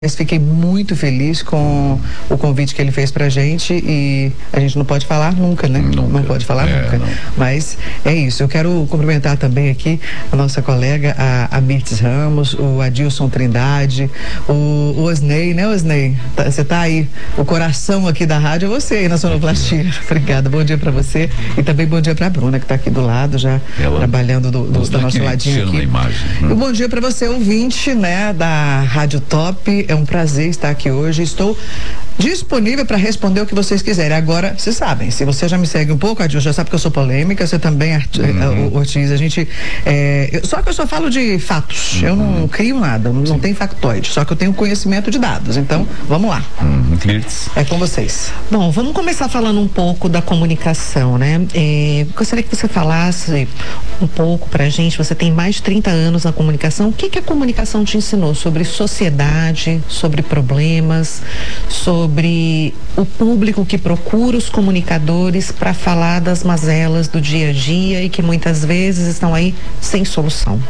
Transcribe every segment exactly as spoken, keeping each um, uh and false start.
Mas fiquei muito feliz com o convite que ele fez pra gente e a gente não pode falar nunca, né? Nunca. Não pode falar é, nunca. Não. Mas é isso. Eu quero cumprimentar também aqui a nossa colega, a, a Mirtz Ramos, o Adilson Trindade, o, o Osnei, né, Osnei? Tá, você tá aí. O coração aqui da rádio é você aí na sonoplastia. Obrigada. Bom dia pra você e também bom dia pra Bruna, que tá aqui do lado, já Ela, trabalhando do, do, do nosso ladinho aqui. Na imagem. Hum. E um bom dia pra você, ouvinte, né, da Rádio Top. É um prazer estar aqui hoje. Estou disponível para responder o que vocês quiserem. Agora, vocês sabem, se você já me segue um pouco, Adil, já sabe que eu sou polêmica, você também, uhum. Ortiz, a gente. É, eu, só que eu só falo de fatos. Uhum. Eu não crio nada, não Sim. tem factoide. Só que eu tenho conhecimento de dados. Então, vamos lá. Uhum. É com vocês. Bom, vamos começar falando um pouco da comunicação, né? É, gostaria que você falasse um pouco pra gente. Você tem mais de trinta anos na comunicação. O que, que a comunicação te ensinou sobre sociedade, sobre problemas, sobre o público que procura os comunicadores para falar das mazelas do dia a dia e que muitas vezes estão aí sem solução?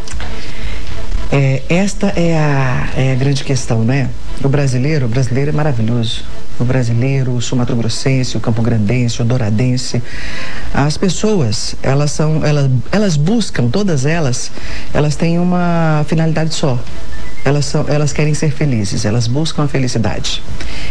É, esta é a, é a grande questão, né? O brasileiro, o brasileiro é maravilhoso. O brasileiro, o sul-mato-grossense, o campo-grandense, o douradense, as pessoas, elas são, elas, elas buscam, todas elas, elas têm uma finalidade só. Elas, são, elas querem ser felizes, elas buscam a felicidade.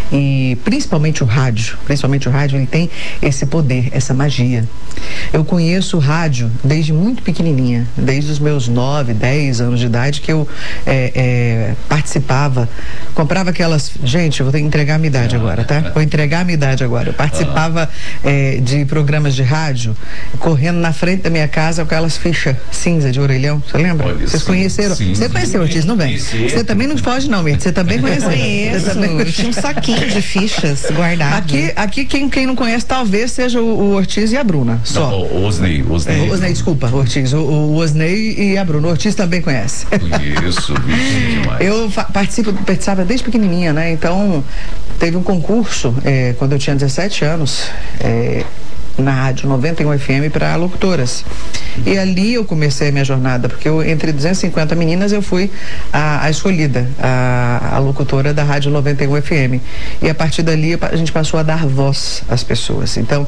E principalmente o rádio, principalmente o rádio, ele tem esse poder, essa magia. Eu conheço o rádio desde muito pequenininha, desde os meus nove, dez anos de idade que eu é, é, participava, comprava aquelas... Gente, eu vou ter que entregar a minha idade agora, tá? Vou entregar a minha idade agora. Eu participava é, de programas de rádio, correndo na frente da minha casa com aquelas fichas cinza de orelhão, você lembra? Olha, Vocês sim, conheceram? sim, Você conheceu, Ortiz, não vem? Você também não foge não, Mirtz, você também conheceu. Conheço, também... tinha um saquinho de fichas guardado. Aqui, aqui quem, quem não conhece talvez seja o, o Ortiz e a Bruna, só. Não, o Osnei, o Osnei. É, Osnei, desculpa, Ortiz, o, o Osnei e a Bruna. O Ortiz também conhece. Isso, vixe, demais. Eu participo, participava desde pequenininha, né? Então, teve um concurso, é, quando eu tinha dezessete anos, é, na rádio noventa e um F M para locutoras. E ali eu comecei a minha jornada, porque eu, entre duzentas e cinquenta meninas, eu fui a, a escolhida, a, a locutora da rádio noventa e um F M. E a partir dali a gente passou a dar voz às pessoas. Então,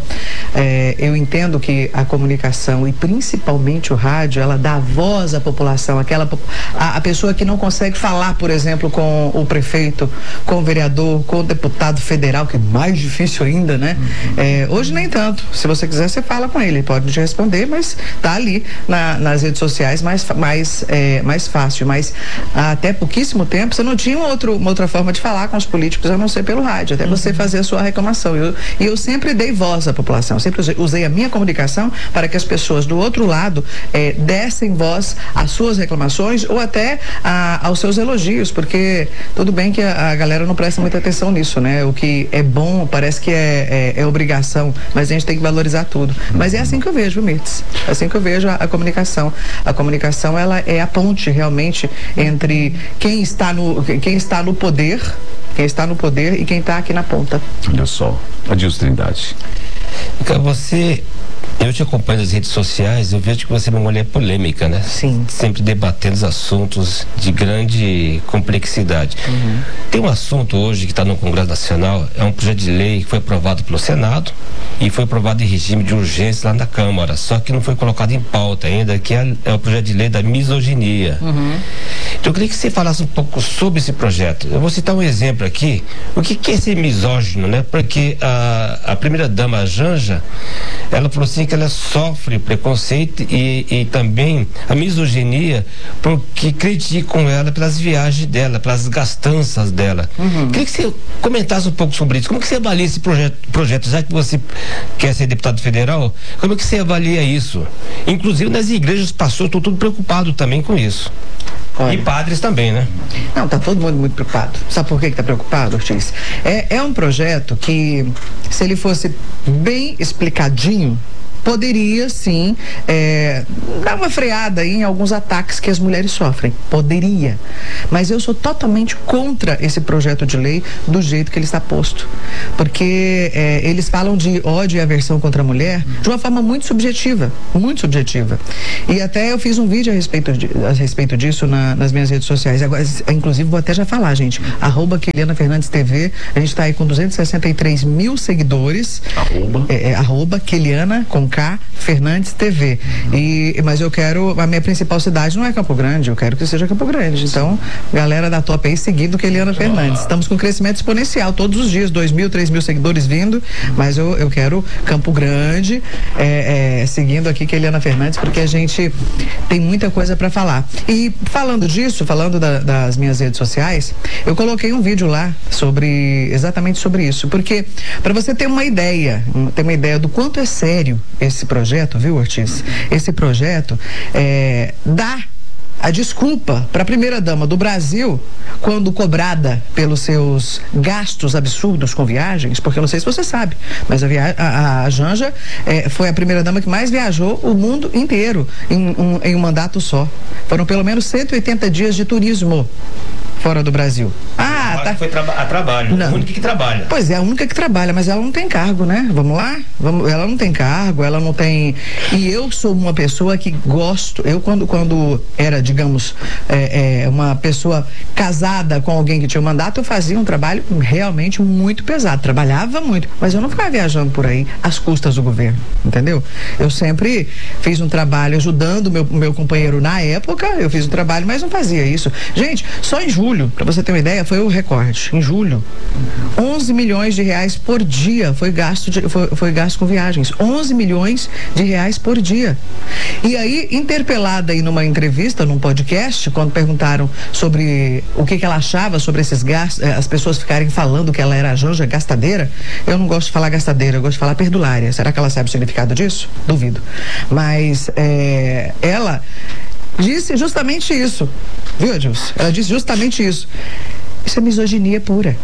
é, eu entendo que a comunicação e principalmente o rádio, ela dá voz à população, aquela a, a pessoa que não consegue falar, por exemplo, com o prefeito, com o vereador, com o deputado federal, que é mais difícil ainda, né? É, hoje nem tanto. Se você quiser, você fala com ele, ele pode te responder, mas tá ali na, nas redes sociais mais, mais, é, mais fácil. Mas até pouquíssimo tempo você não tinha outro, uma outra forma de falar com os políticos, a não ser pelo rádio, até uhum. você fazer a sua reclamação. E eu, eu sempre dei voz à população, sempre usei, usei a minha comunicação para que as pessoas do outro lado é, dessem voz às suas reclamações ou até a, aos seus elogios, porque tudo bem que a, a galera não presta muita atenção nisso, né? O que é bom parece que é, é, é obrigação, mas a gente tem que valorizar tudo. Mas é assim que eu vejo, Mirtz. É assim que eu vejo a, a comunicação. A comunicação, ela é a ponte realmente entre quem está no, quem está no poder, quem está no poder e quem está aqui na ponta. Olha só, Adilson Trindade. Você, eu te acompanho nas redes sociais, eu vejo que você é uma mulher polêmica, né? Sim. Sempre debatendo os assuntos de grande complexidade. Uhum. Tem um assunto hoje que está no Congresso Nacional, é um projeto de lei que foi aprovado pelo Senado e foi aprovado em regime de urgência lá na Câmara, só que não foi colocado em pauta ainda, que é, é o projeto de lei da misoginia. Uhum. Então eu queria que você falasse um pouco sobre esse projeto. Eu vou citar um exemplo aqui. O que, que é ser misógino, né? Porque a, a primeira dama, a Janja, ela falou assim que ela sofre preconceito e, e também a misoginia porque criticam ela pelas viagens dela, pelas gastanças dela. Uhum. Queria que você comentasse um pouco sobre isso. Como que você avalia esse projeto, projeto, já que você quer ser deputado federal, como é que você avalia isso? Inclusive nas igrejas, os pastores estão todos preocupados também com isso. Olha, e padres também, né? Não, tá todo mundo muito preocupado. Sabe por que que tá preocupado, Ortiz? É, é um projeto que, se ele fosse bem explicadinho, poderia sim é, dar uma freada em alguns ataques que as mulheres sofrem. Poderia. Mas eu sou totalmente contra esse projeto de lei do jeito que ele está posto. Porque é, eles falam de ódio e aversão contra a mulher de uma forma muito subjetiva. Muito subjetiva. E até eu fiz um vídeo a respeito, de, a respeito disso na, nas minhas redes sociais. Agora, inclusive, vou até já falar, gente. Arroba Keliana Fernandes T V. A gente está aí com duzentos e sessenta e três mil seguidores. Arroba. É, é, arroba Keliana com K Fernandes T V. E, mas eu quero, a minha principal cidade não é Campo Grande, eu quero que seja Campo Grande. Então, galera da top aí seguindo Keliana Fernandes. Estamos com crescimento exponencial todos os dias, dois mil, três mil seguidores vindo, mas eu, eu quero Campo Grande é, é, seguindo aqui Keliana Fernandes, porque a gente tem muita coisa para falar. E falando disso, falando da, das minhas redes sociais, eu coloquei um vídeo lá sobre, exatamente sobre isso, porque para você ter uma ideia, ter uma ideia do quanto é sério esse projeto, viu, Ortiz? Esse projeto é, dá a desculpa para a primeira-dama do Brasil, quando cobrada pelos seus gastos absurdos com viagens, porque eu não sei se você sabe, mas a, via a, a Janja é, foi a primeira-dama que mais viajou o mundo inteiro em um, em um mandato só. Foram pelo menos cento e oitenta dias de turismo fora do Brasil. Ah, tá. Foi traba a trabalho. Não. A única que trabalha. Pois é, a única que trabalha, mas ela não tem cargo, né? Vamos lá? Vamos, ela não tem cargo, ela não tem. E eu sou uma pessoa que gosto. Eu, quando, quando era, digamos, é, é, uma pessoa casada com alguém que tinha um mandato, eu fazia um trabalho realmente muito pesado. Trabalhava muito, mas eu não ficava viajando por aí às custas do governo, entendeu? Eu sempre fiz um trabalho ajudando meu, meu companheiro na época, eu fiz um trabalho, mas não fazia isso. Gente, só em julho, para você ter uma ideia, foi o recorde. Em julho, onze milhões de reais por dia foi gasto, de, foi, foi gasto com viagens. onze milhões de reais por dia. E aí, interpelada aí numa entrevista, num podcast, quando perguntaram sobre o que, que ela achava sobre esses gastos, as pessoas ficarem falando que ela era a Janja gastadeira, eu não gosto de falar gastadeira, eu gosto de falar perdulária. Será que ela sabe o significado disso? Duvido. Mas é, ela disse justamente isso, viu, Adilson? Ela disse justamente isso. Isso é misoginia pura.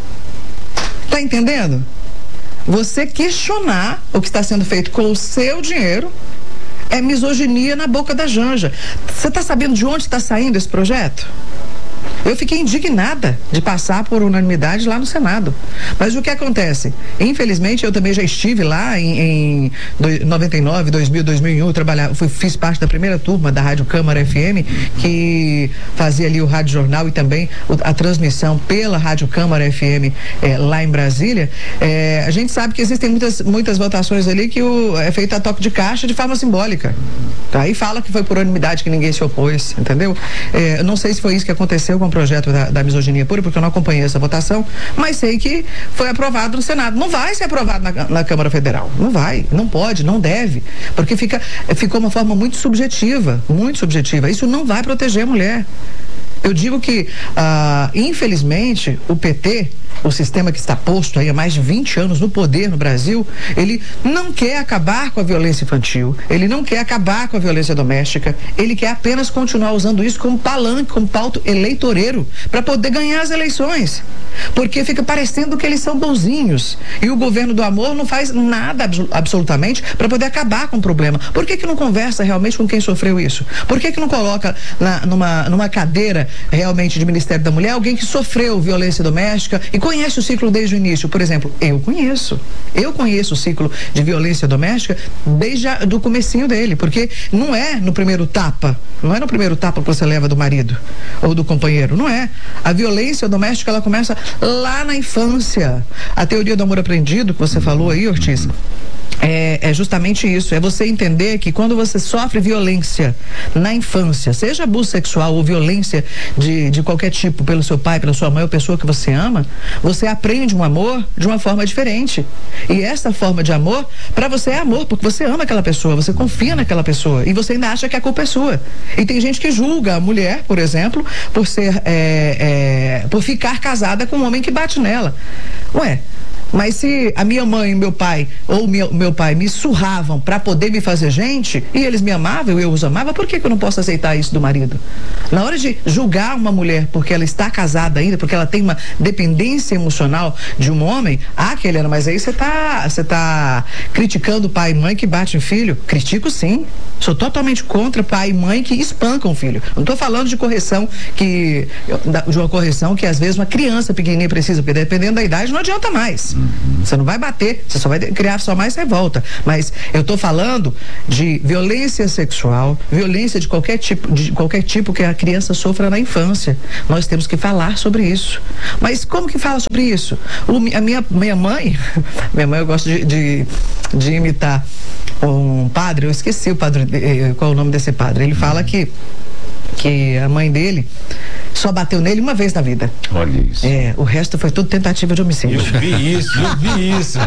Tá entendendo? Você questionar o que está sendo feito com o seu dinheiro é misoginia na boca da Janja. Você tá sabendo de onde está saindo esse projeto? Eu fiquei indignada de passar por unanimidade lá no Senado. Mas o que acontece? Infelizmente, eu também já estive lá em, em noventa e nove, dois mil, dois mil e um, eu trabalhava, fui, fiz parte da primeira turma da Rádio Câmara F M, que fazia ali o Rádio Jornal e também o, a transmissão pela Rádio Câmara F M eh, lá em Brasília. Eh, a gente sabe que existem muitas, muitas votações ali que o, é feito a toque de caixa de forma simbólica. Aí fala que foi por unanimidade, que ninguém se opôs, entendeu? Eh, eu não sei se foi isso que aconteceu com o projeto da, da misoginia pura, porque eu não acompanhei essa votação, mas sei que foi aprovado no Senado. Não vai ser aprovado na, na Câmara Federal. Não vai, não pode, não deve, porque fica, ficou uma forma muito subjetiva, muito subjetiva. Isso não vai proteger a mulher. Eu digo que, ah, infelizmente, o P T, o sistema que está posto aí há mais de vinte anos no poder no Brasil, ele não quer acabar com a violência infantil, ele não quer acabar com a violência doméstica, ele quer apenas continuar usando isso como palanque, como pauta eleitoreiro, para poder ganhar as eleições. Porque fica parecendo que eles são bonzinhos e o governo do amor não faz nada abso- absolutamente para poder acabar com o problema. Por que que não conversa realmente com quem sofreu isso? Por que que não coloca na, numa, numa cadeira realmente de Ministério da Mulher alguém que sofreu violência doméstica e conhece o ciclo desde o início? Por exemplo, eu conheço. Eu conheço o ciclo de violência doméstica desde a, do comecinho dele, porque não é no primeiro tapa, não é no primeiro tapa que você leva do marido ou do companheiro, não é. A violência doméstica, ela começa lá na infância. A teoria do amor aprendido que você falou aí, Ortiz, É, é justamente isso, é você entender que quando você sofre violência na infância, seja abuso sexual ou violência de, de qualquer tipo pelo seu pai, pela sua mãe ou pessoa que você ama, você aprende um amor de uma forma diferente. E essa forma de amor, para você é amor, porque você ama aquela pessoa, você confia naquela pessoa e você ainda acha que a culpa é sua. E tem gente que julga a mulher, por exemplo, por ser, é, é, por ficar casada com um homem que bate nela. Ué, Mas se a minha mãe e meu pai, ou meu, meu pai, me surravam para poder me fazer gente, e eles me amavam, eu os amava, por que que eu não posso aceitar isso do marido? Na hora de julgar uma mulher porque ela está casada ainda, porque ela tem uma dependência emocional de um homem, ah, Kelena, mas aí você tá, você tá criticando o pai e mãe que bate em filho? Critico sim. Sou totalmente contra pai e mãe que espancam o filho. Não estou falando de correção que, de uma correção que às vezes uma criança pequenininha precisa, porque dependendo da idade não adianta mais. Você não vai bater, você só vai criar só mais revolta. Mas eu estou falando de violência sexual, violência de qualquer tipo, de qualquer tipo que a criança sofra na infância. Nós temos que falar sobre isso. Mas como que fala sobre isso? O, a minha, minha mãe, minha mãe eu gosto de, de, de imitar um padre, eu esqueci o padre, qual é o nome desse padre. Ele fala que que a mãe dele só bateu nele uma vez na vida. Olha isso. É, o resto foi tudo tentativa de homicídio. Eu vi isso, eu vi isso.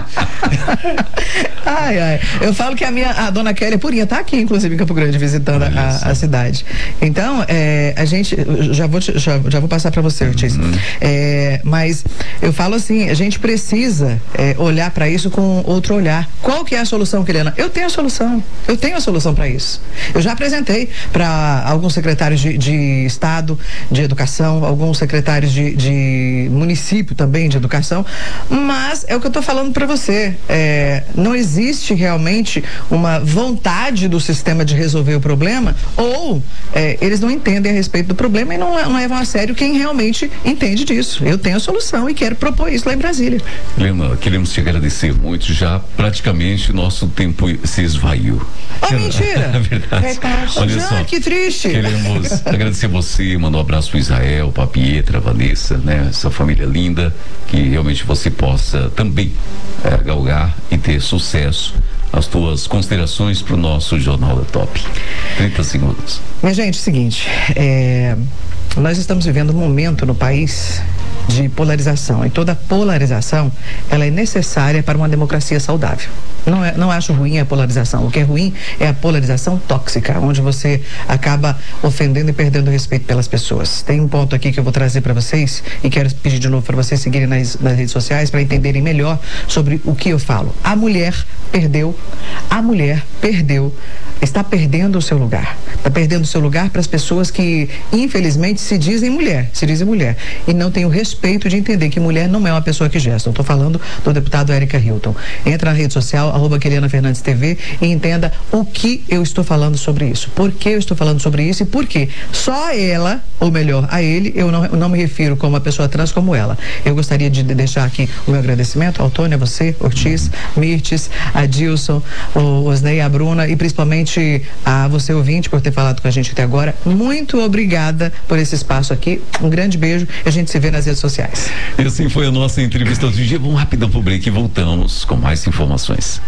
Ai, ai. Eu falo que a minha, a dona Kelly Purinha tá aqui, inclusive, em Campo Grande, visitando a, a cidade. Então, é, a gente, já vou, te, já, já vou passar para você, Ortiz. Uhum. É, mas eu falo assim, a gente precisa é, olhar para isso com outro olhar. Qual que é a solução, Kelena? Eu tenho a solução. Eu tenho a solução para isso. Eu já apresentei para alguns secretários de, de Estado de Educação, alguns secretários de, de município também de Educação, mas é o que eu estou falando para você. É, não existe realmente uma vontade do sistema de resolver o problema, ou é, eles não entendem a respeito do problema e não, não levam a sério quem realmente entende disso. Eu tenho a solução e quero propor isso lá em Brasília. Helena, queremos te agradecer muito. Já praticamente nosso tempo se esvaiu. Oh, mentira! É verdade. Verdade. Olha Já, só, que triste. Queremos agradecer você, mandar um abraço para Israel, para Pietra, Vanessa, né? Essa família linda, que realmente você possa também é, galgar e ter sucesso. As tuas considerações para o nosso Jornal da Top. trinta segundos. Minha gente, é o seguinte, é, nós estamos vivendo um momento no país de polarização, e toda polarização ela é necessária para uma democracia saudável. Não, é, não acho ruim a polarização. O que é ruim é a polarização tóxica, onde você acaba ofendendo e perdendo o respeito pelas pessoas. Tem um ponto aqui que eu vou trazer para vocês e quero pedir de novo para vocês seguirem nas, nas redes sociais para entenderem melhor sobre o que eu falo. A mulher perdeu, a mulher perdeu, está perdendo o seu lugar. Está perdendo o seu lugar para as pessoas que, infelizmente, se dizem mulher, se dizem mulher, e não têm o respeito de entender que mulher não é uma pessoa que gesta. Eu estou falando do deputado Érica Hilton. Entra na rede social, arroba Kelena Fernandes T V, e entenda o que eu estou falando sobre isso. Por que eu estou falando sobre isso e por que só ela, ou melhor, a ele, eu não, eu não me refiro como uma pessoa trans como ela. Eu gostaria de deixar aqui o meu agradecimento ao Tônia, a você, Ortiz, Mirtes, a Dilson, o Osnei, a Bruna e principalmente a você, ouvinte, por ter falado com a gente até agora. Muito obrigada por esse espaço aqui. Um grande beijo e a gente se vê nas redes sociais. E assim foi a nossa entrevista do dia. Vamos rapidão pro break e voltamos com mais informações.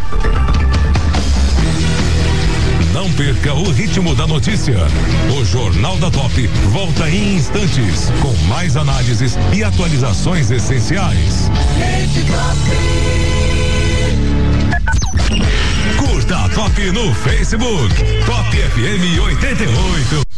Não perca o ritmo da notícia. O Jornal da Top volta em instantes com mais análises e atualizações essenciais. Curta a Top no Facebook. Top F M oitenta e oito.